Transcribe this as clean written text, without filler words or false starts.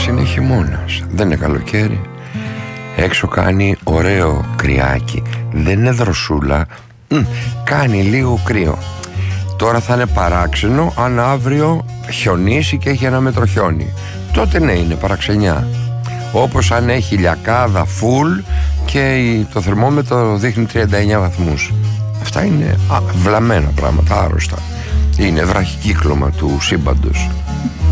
Μάρς είναι χειμώνας, δεν είναι καλοκαίρι. Έξω κάνει ωραίο κρυάκι, δεν είναι δροσούλα, κάνει λίγο κρύο. Τώρα θα είναι παράξενο αν αύριο χιονίσει και έχει 1 μέτρο χιόνι. Τότε ναι, είναι παραξενιά. Όπως αν έχει λιακάδα full και το θερμόμετρο δείχνει 39 βαθμούς. Αυτά είναι βλαμμένα πράγματα, άρρωστα. Είναι βραχικύκλωμα του σύμπαντος.